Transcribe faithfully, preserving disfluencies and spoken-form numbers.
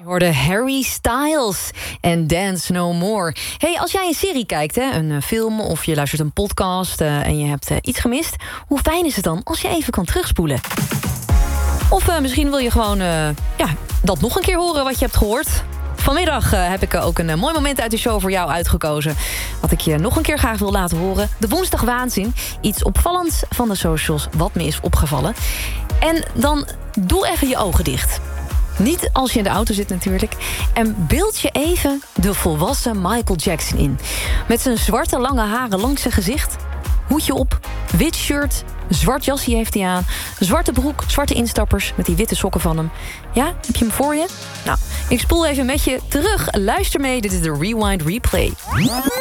Je hoorde Harry Styles en Dance No More. Hey, als jij een serie kijkt, hè, een uh, film of je luistert een podcast uh, en je hebt uh, iets gemist, hoe fijn is het dan als je even kan terugspoelen? Of uh, misschien wil je gewoon uh, ja, dat nog een keer horen wat je hebt gehoord. Vanmiddag uh, heb ik uh, ook een uh, mooi moment uit de show voor jou uitgekozen. Wat ik je nog een keer graag wil laten horen. De woensdag waanzin. Iets opvallends van de socials wat me is opgevallen. En dan doe even je ogen dicht. Niet als je in de auto zit natuurlijk. En beeld je even de volwassen Michael Jackson in. Met zijn zwarte lange haren langs zijn gezicht. Hoedje op, wit shirt, zwart jasje heeft hij aan. Zwarte broek, zwarte instappers met die witte sokken van hem. Ja, heb je hem voor je? Nou, ik spoel even met je terug. Luister mee, dit is de Rewind Replay.